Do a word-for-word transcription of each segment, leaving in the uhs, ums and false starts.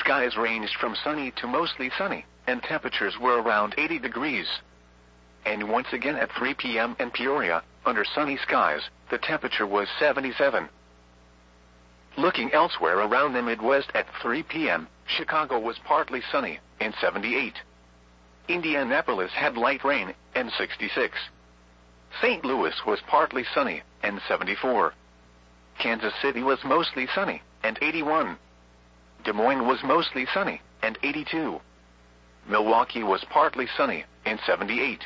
skies ranged from sunny to mostly sunny, and temperatures were around eighty degrees. And once again at three p m in Peoria, under sunny skies, the temperature was seventy-seven. Looking elsewhere around the Midwest at three p m, Chicago was partly sunny, and seventy-eight. Indianapolis had light rain, and sixty-six. Saint Louis was partly sunny, and seventy-four. Kansas City was mostly sunny, and eighty-one. Des Moines was mostly sunny, and eighty-two. Milwaukee was partly sunny, and seventy-eight.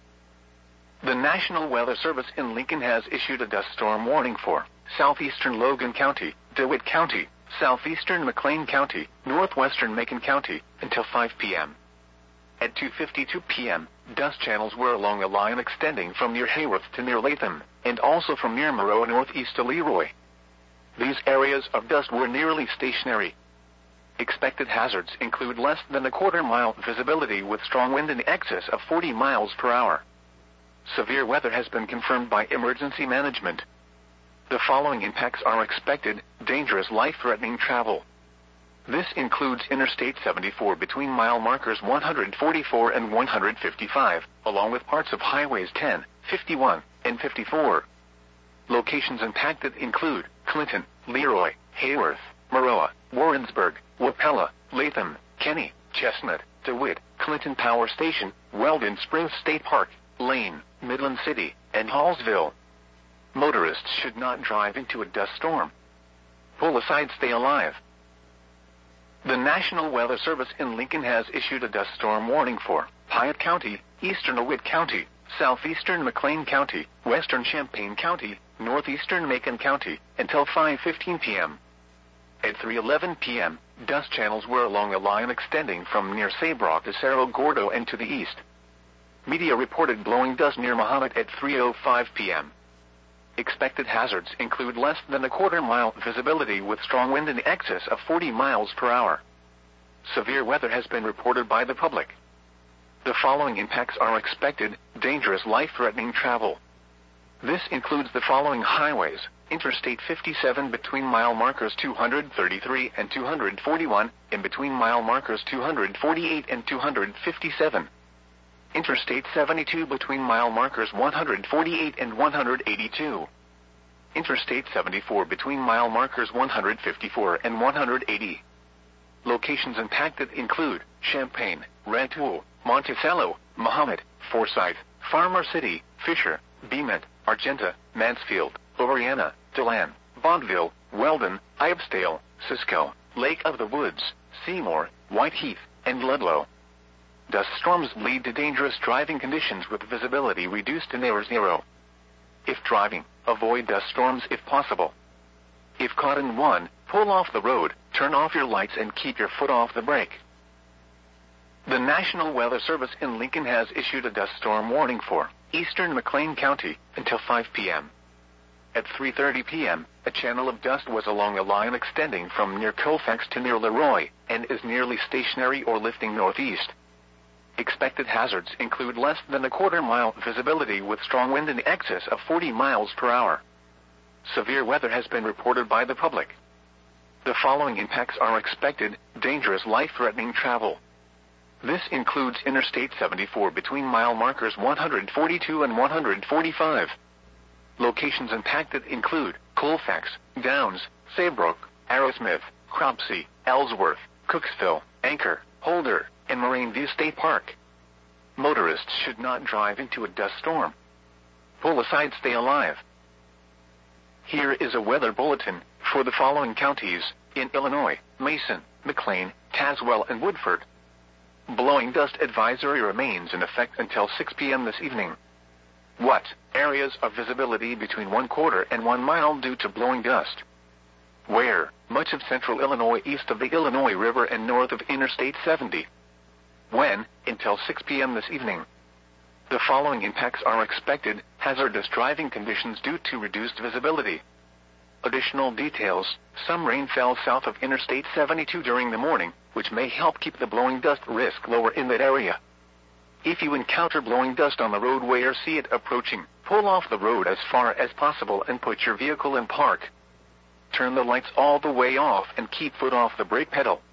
The National Weather Service in Lincoln has issued a dust storm warning for southeastern Logan County, DeWitt County, southeastern McLean County, northwestern Macon County, until five p m At two fifty-two p m, dust channels were along a line extending from near Hayworth to near Latham, and also from near Moreau northeast to Leroy. These areas of dust were nearly stationary. Expected hazards include less than a quarter mile visibility with strong wind in excess of forty miles per hour. Severe weather has been confirmed by emergency management. The following impacts are expected: dangerous, life-threatening travel. This includes Interstate seventy-four between mile markers one hundred forty-four and one hundred fifty-five, along with parts of highways ten, fifty-one, and fifty-four. Locations impacted include Clinton, Leroy, Hayworth, Maroa, Warrensburg, Wapella, Latham, Kenny, Chestnut, DeWitt, Clinton Power Station, Weldon Springs State Park, Lane, Midland City, and Hallsville. Motorists should not drive into a dust storm. Pull aside, stay alive. The National Weather Service in Lincoln has issued a dust storm warning for Piatt County, eastern DeWitt County, southeastern McLean County, western Champaign County, northeastern Macon County, until five fifteen p m At three eleven p m, dust channels were along a line extending from near Saybrook to Cerro Gordo and to the east. Media reported blowing dust near Mahomet at three oh five p m Expected hazards include less than a quarter mile visibility with strong wind in excess of forty miles per hour. Severe weather has been reported by the public. The following impacts are expected: dangerous, life-threatening travel. This includes the following highways: Interstate fifty-seven between mile markers two hundred thirty-three and two hundred forty-one, and between mile markers two hundred forty-eight and two hundred fifty-seven. Interstate seventy-two between mile markers one hundred forty-eight and one hundred eighty-two. Interstate seventy-four between mile markers one hundred fifty-four and one hundred eighty. Locations impacted include Champaign, Rantoul, Monticello, Mahomet, Forsyth, Farmer City, Fisher, Beamet, Argenta, Mansfield, Oriana, Deland, Vaudeville, Weldon, Ibsdale, Cisco, Lake of the Woods, Seymour, Whiteheath, and Ludlow. Dust storms lead to dangerous driving conditions with visibility reduced to near zero. If driving, avoid dust storms if possible. If caught in one, pull off the road, turn off your lights, and keep your foot off the brake. The National Weather Service in Lincoln has issued a dust storm warning for eastern McLean County until five p m At three thirty p m, a channel of dust was along a line extending from near Colfax to near Leroy, and is nearly stationary or lifting northeast. Expected hazards include less than a quarter mile visibility with strong wind in excess of forty miles per hour. Severe weather has been reported by the public. The following impacts are expected: dangerous, life-threatening travel. This includes Interstate seventy-four between mile markers one hundred forty-two and one hundred forty-five. Locations impacted include Colfax, Downs, Saybrook, Arrowsmith, Cropsey, Ellsworth, Cooksville, Anchor, Holder, and Moraine View State Park. Motorists should not drive into a dust storm. Pull aside, stay alive. Here is a weather bulletin for the following counties in Illinois: Mason, McLean, Tazewell, and Woodford. Blowing dust advisory remains in effect until six p m this evening. What? Areas of visibility between one quarter and one mile due to blowing dust. Where? Much of central Illinois east of the Illinois River and north of Interstate seventy. When? Until six p m this evening. The following impacts are expected: hazardous driving conditions due to reduced visibility. Additional details: some rain fell south of Interstate seventy-two during the morning, which may help keep the blowing dust risk lower in that area. If you encounter blowing dust on the roadway or see it approaching, pull off the road as far as possible and put your vehicle in park. Turn the lights all the way off and keep foot off the brake pedal.